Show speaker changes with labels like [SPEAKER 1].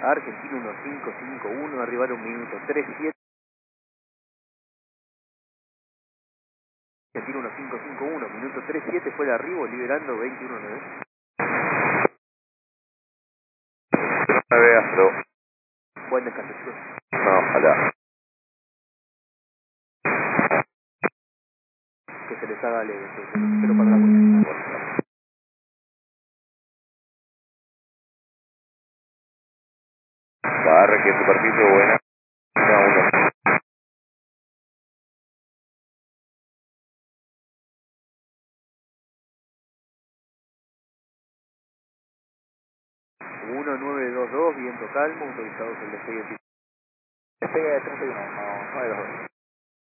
[SPEAKER 1] Argentina 1551, arribaron minuto 37. Argentina 1551, minuto 37, fue el arribo, liberando 21-9.
[SPEAKER 2] 9 Astro.
[SPEAKER 1] Buen descanso, chicos.
[SPEAKER 2] No, ojalá.
[SPEAKER 1] Que se les haga leve, pero para la cuenta.
[SPEAKER 2] Barre que superficie buena. 1-1.
[SPEAKER 1] Uno 922, viento calmo, autorizados el despegue.
[SPEAKER 3] Despegue de 31, no, 922.